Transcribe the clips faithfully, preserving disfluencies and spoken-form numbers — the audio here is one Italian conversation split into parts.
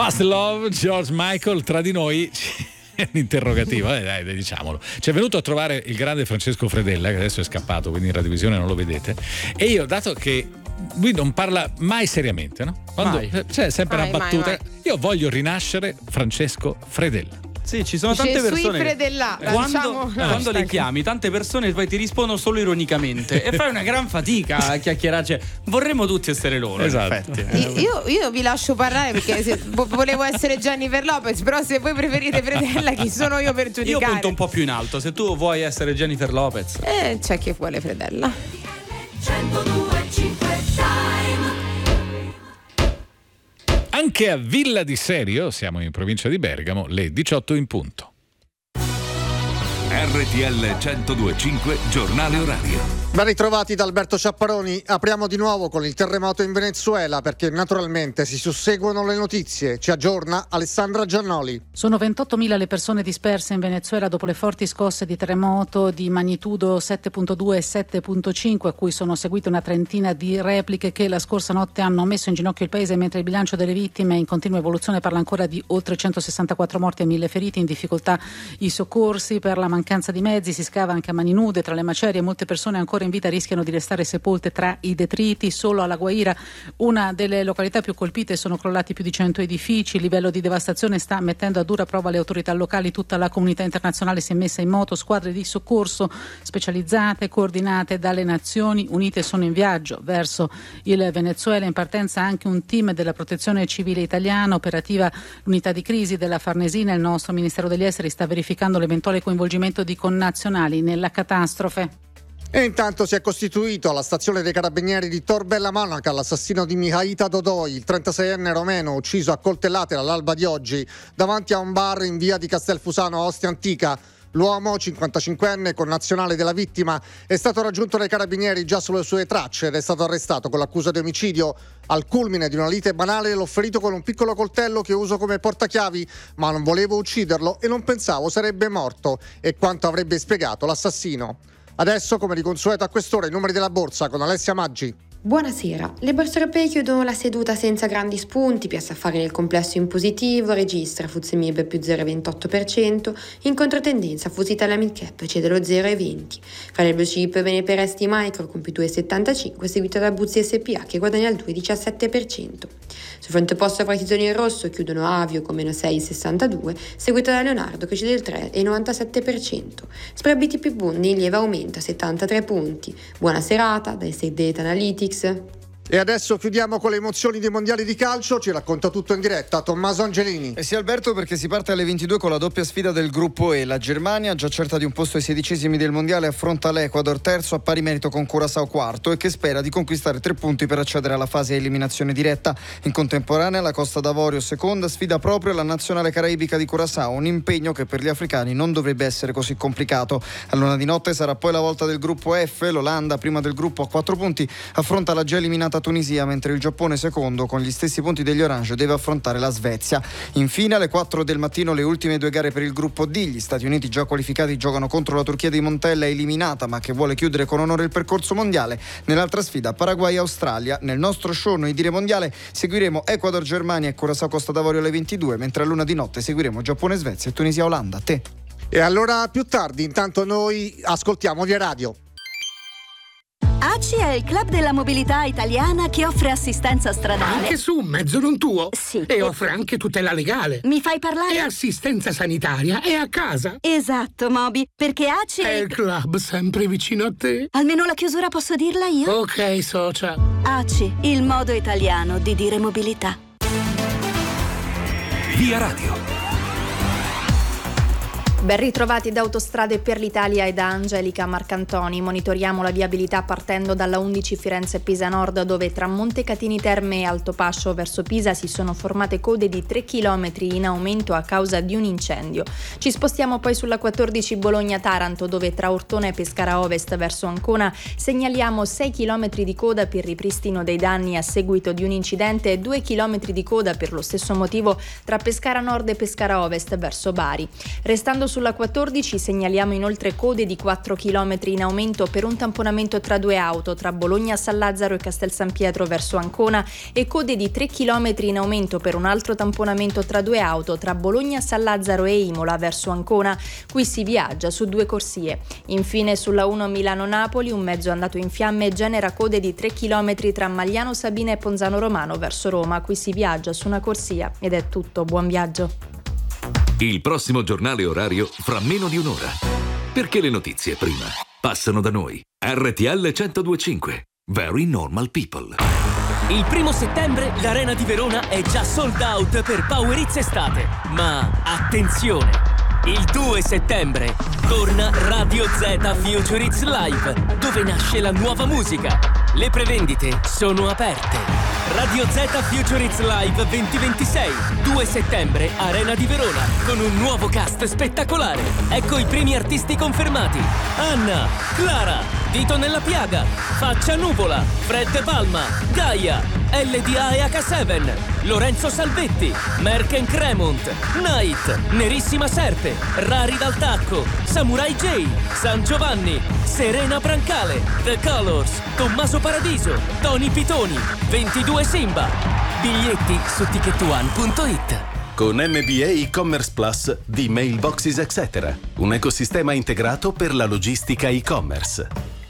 Fast Love, George Michael, tra di noi l'interrogativo, eh, dai, diciamolo. Ci è venuto a trovare il grande Francesco Fredella, che adesso è scappato, quindi in radiovisione non lo vedete. E io, dato che lui non parla mai seriamente, no? Quando mai. C'è sempre mai, una battuta. Mai, mai. Io voglio rinascere Francesco Fredella. Sì, ci sono tante persone Fredella, che quando, diciamo, quando le chiami, tante persone poi ti rispondono solo ironicamente e fai una gran fatica a chiacchierare. Cioè, vorremmo tutti essere loro, esatto. in effetti. Io, io vi lascio parlare perché se, volevo essere Jennifer Lopez, però se voi preferite Fredella, chi sono io per giudicare? Io punto un po' più in alto, se tu vuoi essere Jennifer Lopez. Eh, c'è chi vuole Fredella. centodue e cinque Time. Anche a Villa di Serio, siamo in provincia di Bergamo, le diciotto in punto. R T L centodue e cinque, giornale orario. Ben ritrovati da Alberto Ciapparoni. Apriamo di nuovo con il terremoto in Venezuela perché naturalmente si susseguono le notizie. Ci aggiorna Alessandra Giannoli. Sono ventottomila le persone disperse in Venezuela dopo le forti scosse di terremoto di magnitudo sette virgola due e sette virgola cinque, a cui sono seguite una trentina di repliche che la scorsa notte hanno messo in ginocchio il paese, mentre il bilancio delle vittime in continua evoluzione parla ancora di oltre centosessantaquattro morti e mille feriti. In difficoltà i soccorsi per la mancanza di mezzi, si scava anche a mani nude tra le macerie, molte persone ancora in vita rischiano di restare sepolte tra i detriti. Solo alla Guaira, una delle località più colpite, sono crollati più di cento edifici. Il livello di devastazione sta mettendo a dura prova le autorità locali. Tutta la comunità internazionale si è messa in moto, squadre di soccorso specializzate coordinate dalle Nazioni Unite sono in viaggio verso il Venezuela. In partenza anche un team della Protezione Civile italiana, operativa l'unità di crisi della Farnesina. Il nostro Ministero degli Esteri sta verificando l'eventuale coinvolgimento di connazionali nella catastrofe. E intanto si è costituito alla stazione dei carabinieri di Tor Bella Monaca l'assassino di Mihaita Dodoi, il trentaseienne romeno ucciso a coltellate all'alba di oggi davanti a un bar in via di Castelfusano, Ostia Antica. L'uomo, cinquantacinquenne, connazionale della vittima, è stato raggiunto dai carabinieri già sulle sue tracce ed è stato arrestato con l'accusa di omicidio. Al culmine di una lite banale l'ho ferito con un piccolo coltello che uso come portachiavi, ma non volevo ucciderlo e non pensavo sarebbe morto, è quanto avrebbe spiegato l'assassino. Adesso, come di consueto a quest'ora, i numeri della borsa con Alessia Maggi. Buonasera. Le borse europee chiudono la seduta senza grandi spunti. Piazza Affari nel complesso in positivo, registra F T S E MIB più zero virgola ventotto per cento, in controtendenza F T S E Italia Mid Cap cede lo zero virgola venti. Fra le blue chip bene per Esti Micro con più due virgola settantacinque, seguito da Buzzi S P A che guadagna il due virgola diciassette per cento. Sul fronte opposto fra i titoli in rosso chiudono Avio con meno sei virgola sessantadue, seguito da Leonardo che cede il tre virgola novantasette per cento. Spread B T P Bund in lieve aumento a settantatré punti. Buona serata dai State Data Analytics. E adesso chiudiamo con le emozioni dei mondiali di calcio, ci racconta tutto in diretta Tommaso Angelini. Eh sì Alberto, perché si parte alle ventidue con la doppia sfida del gruppo E. La Germania, già certa di un posto ai sedicesimi del mondiale, affronta l'Ecuador, terzo a pari merito con Curaçao quarto, e che spera di conquistare tre punti per accedere alla fase a eliminazione diretta. In contemporanea la Costa d'Avorio, seconda, sfida proprio la nazionale caraibica di Curaçao, un impegno che per gli africani non dovrebbe essere così complicato. A luna di notte sarà poi la volta del gruppo F. L'Olanda, prima del gruppo a quattro punti, affronta la già eliminata Tunisia, mentre il Giappone, secondo, con gli stessi punti degli Orange, deve affrontare la Svezia. Infine alle quattro del mattino le ultime due gare per il gruppo D. Gli Stati Uniti, già qualificati, giocano contro la Turchia di Montella, eliminata ma che vuole chiudere con onore il percorso mondiale. Nell'altra sfida Paraguay-Australia. Nel nostro show Noi Dire Mondiale seguiremo Ecuador-Germania e Curaçao-Costa d'Avorio alle ventidue, mentre a luna di notte seguiremo Giappone-Svezia e Tunisia-Olanda. Te. E allora più tardi, intanto noi ascoltiamo Via Radio. A C I è il club della mobilità italiana che offre assistenza stradale. Anche su un mezzo non tuo? Sì. E offre anche tutela legale. Mi fai parlare? E assistenza sanitaria è a casa. Esatto, Moby, perché A C I è il club sempre vicino a te. Almeno la chiusura posso dirla io? Ok, socia. A C I, il modo italiano di dire mobilità. Via Radio. Ben ritrovati da Autostrade per l'Italia e da Angelica Marcantoni. Monitoriamo la viabilità partendo dalla undici Firenze-Pisa Nord, dove tra Montecatini Terme e Altopascio verso Pisa si sono formate code di tre chilometri in aumento a causa di un incendio. Ci spostiamo poi sulla quattordici Bologna-Taranto, dove tra Ortona e Pescara Ovest verso Ancona segnaliamo sei chilometri di coda per ripristino dei danni a seguito di un incidente e due chilometri di coda per lo stesso motivo tra Pescara Nord e Pescara Ovest verso Bari. Restando sulla quattordici segnaliamo inoltre code di quattro chilometri in aumento per un tamponamento tra due auto tra Bologna San Lazzaro e Castel San Pietro verso Ancona e code di tre chilometri in aumento per un altro tamponamento tra due auto tra Bologna San Lazzaro e Imola verso Ancona. Qui si viaggia su due corsie. Infine sulla uno Milano-Napoli un mezzo andato in fiamme genera code di tre chilometri tra Magliano Sabina e Ponzano Romano verso Roma. Qui si viaggia su una corsia ed è tutto. Buon viaggio. Il prossimo giornale orario fra meno di un'ora. Perché le notizie prima passano da noi. R T L centodue e cinque. Very normal people. Il primo settembre l'Arena di Verona è già sold out per Power Hits estate. Ma attenzione! Il due settembre torna Radio Z Future Hits Live, dove nasce la nuova musica. Le prevendite sono aperte. Radio Z Future Hits Live duemilaventisei, due settembre, Arena di Verona, con un nuovo cast spettacolare. Ecco i primi artisti confermati: Anna, Clara, Dito nella Piaga, Faccia Nuvola, Fred Palma, Gaia, L D A e H sette, Lorenzo Salvetti, Merken Cremont, Night, Nerissima Serpe, Rari dal Tacco, Samurai J, San Giovanni, Serena Brancale, The Colors, Tommaso Paradiso, Tony Pitoni, ventidue Simba. Biglietti su ticket one punto it. Con M B A e-commerce plus di Mailboxes et cetera. Un ecosistema integrato per la logistica e-commerce.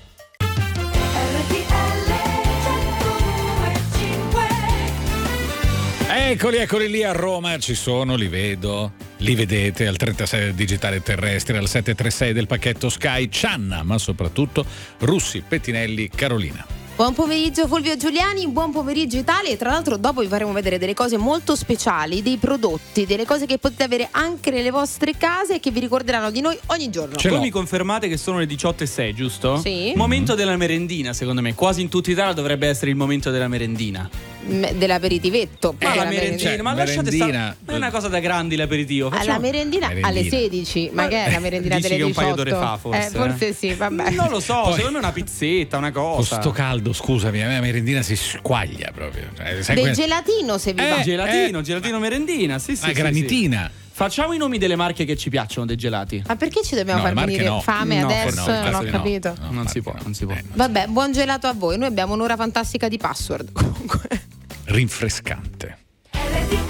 Eccoli, eccoli lì a Roma, ci sono, li vedo, li vedete al trentasei del digitale terrestre, al settecentotrentasei del pacchetto Sky, Cianna, ma soprattutto Russi, Pettinelli, Carolina. Buon pomeriggio Fulvio Giuliani, buon pomeriggio Italia e tra l'altro dopo vi faremo vedere delle cose molto speciali, dei prodotti, delle cose che potete avere anche nelle vostre case e che vi ricorderanno di noi ogni giorno. Voi mi confermate che sono le diciotto e sei, giusto? Sì. Momento della merendina, secondo me, quasi in tutta Italia dovrebbe essere il momento della merendina. Me- dell'aperitivetto. Ma poi la la merendina, merendina. ma lasciate merendina. stare. È una cosa da grandi l'aperitivo. Alla Facciamo... merendina, Merendina. alle sedici, ma che è la merendina Dici delle che un diciotto? paio d'ore fa, forse, Eh, forse sì, vabbè. Non lo so, Poi- secondo me una pizzetta, una Con cosa. sto caldo, scusami, a me la merendina si squaglia proprio. Cioè, sai Del quel- gelatino se vi Eh, va. Gelatino, gelatino merendina, sì, sì. Ah, sì, granitina. sì. Facciamo i nomi delle marche che ci piacciono dei gelati. Ma perché ci dobbiamo No, far le marche venire no. fame No, adesso? no, non ho adesso no. capito. No, non si può, no. non si può. Eh, Vabbè, buon gelato a voi. Noi abbiamo un'ora fantastica di password comunque. rinfrescante.